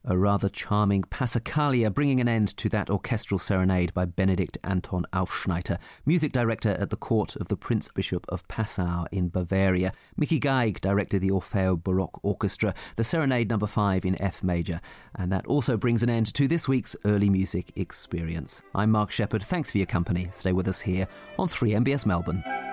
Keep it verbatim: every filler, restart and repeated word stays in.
a rather charming Passacaglia, bringing an end to that orchestral serenade by Benedikt Anton Aufschneider, music director at the court of the Prince Bishop of Passau in Bavaria. Mickey Geig directed the Orfeo Baroque Orchestra, the Serenade number five in F major. And that also brings an end to this week's Early Music Experience. I'm Mark Shepherd. Thanks for your company. Stay with us here on three M B S Melbourne.